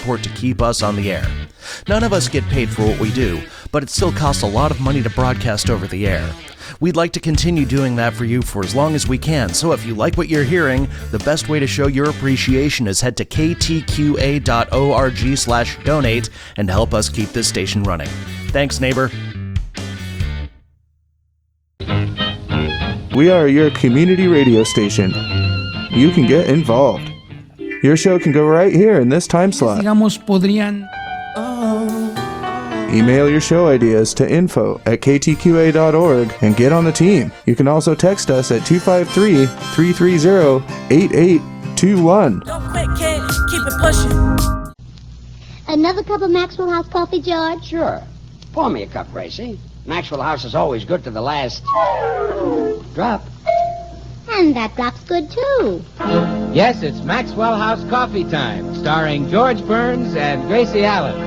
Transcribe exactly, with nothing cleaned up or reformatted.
support to keep us on the air. None of us get paid for what we do, but it still costs a lot of money to broadcast over the air. We'd like to continue doing that for you for as long as we can, so if you like what you're hearing, the best way to show your appreciation is head to k t q a dot org slash donate and help us keep this station running. Thanks, neighbor. We are your community radio station. You can get involved. Your show can go right here in this time slot. Digamos, podrían... Email your show ideas to info at k t q a dot org and get on the team. You can also text us at two five three, three three zero, eight eight two one. Don't quit, kid. Keep it pushing. Another cup of Maxwell House coffee, George? Sure. Pour me a cup, Gracie. Maxwell House is always good to the last drop. And that drop's good, too. Yes, it's Maxwell House Coffee Time, starring George Burns and Gracie Allen.